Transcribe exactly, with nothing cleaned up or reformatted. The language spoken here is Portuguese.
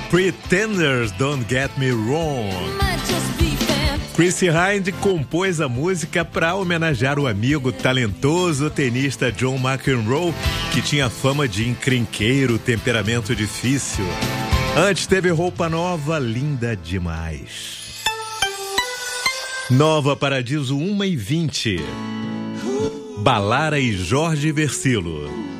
Pretenders, Don't Get Me Wrong. Chrissie Hynde compôs a música para homenagear o amigo talentoso tenista John McEnroe, que tinha fama de encrenqueiro, temperamento difícil. Antes teve Roupa Nova, linda demais. Nova Paradiso uma e vinte. Balara e Jorge Versilo.